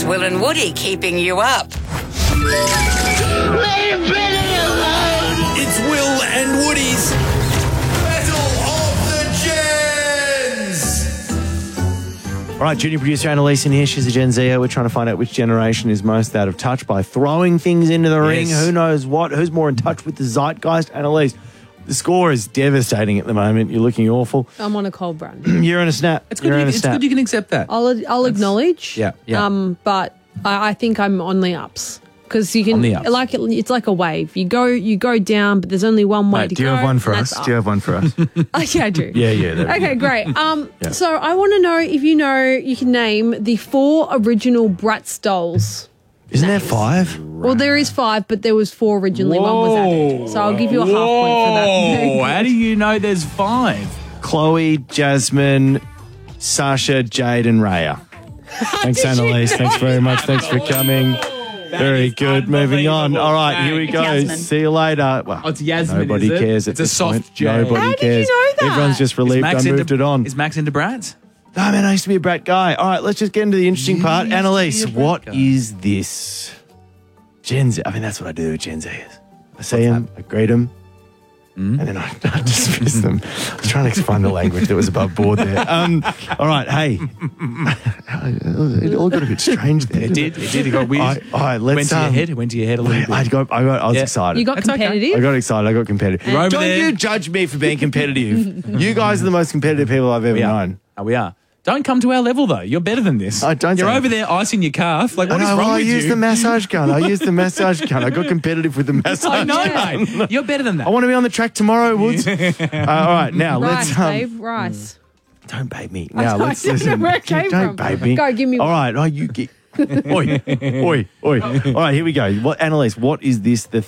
It's Will and Woody keeping you up. Leave Billy alone! It's Will and Woody's Battle of the Gens. All right, junior producer Annalise in here. She's a Gen Zer. We're trying to find out which generation is most out of touch by throwing things into the ring. Who knows what? Who's more in touch with the zeitgeist? Annalise, the score is devastating at the moment. You're looking awful. I'm on a cold run. You're in a snap. It's good, it's good you can accept that. I'll acknowledge. Yeah. But I think I'm on the ups because you can On the ups. it's like a wave. You go down, but there's only one way to go. Do you have one for and us? that's up. Do you have one for us? Yeah, I do. Yeah. Okay, great. So I want to know if you can name the 4 original Bratz dolls. Isn't there 5? Well, there is 5, but there was 4 originally. One was added. So I'll give you a half point for that. Oh, how do you know there's 5? Chloe, Jasmine, Sasha, Jade, and Raya. Thanks, Annalise. Thanks very much. Thanks for coming. Very good. Moving on. All right, here we go. Yasmin. See you later. Well, Oh, it's Yasmin, nobody is it? cares at It's a this soft point. J. Nobody How did you cares. know that? Everyone's just relieved I moved it on. Is Max into Bratz? No, man, I used to be a brat guy. All right, let's just get into the interesting part. Annalise, what is this? Gen Z. I mean, that's what I do with Gen Zers. I see them, I greet them, and then I dismiss them. I was trying to find the language that was above board there. All right, hey. It all got a bit strange there. It did. It got weird. All right, let's... It went to your head a little bit. I was excited. You got That's okay. competitive? I got excited. I got competitive. You're over Don't there. you judge me for being competitive. You guys are the most competitive people I've ever known. We are. Don't come to our level, though. You're better than this. I don't You're say over that. there icing your calf. Like, what is wrong I with used you? the massage gun. I got competitive with the massage I know, gun. mate. You're better than that. I want to be on the track tomorrow, Woods. All right, now Rice, let's... babe, rice. Don't babe me. Now I let's don't know listen. where it came Don't from. babe me. Go, give me All one. right, you get... Oi. All right, here we go. Annalise, what is this? The